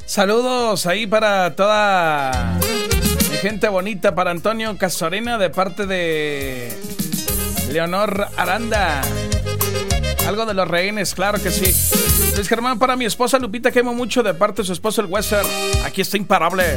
Saludos ahí para toda mi gente bonita, para Antonio Casorena de parte de Leonor Aranda. Algo de los rehenes, claro que sí. Luis Germán, para mi esposa Lupita, que amo mucho de parte de su esposo el Western. Aquí está imparable.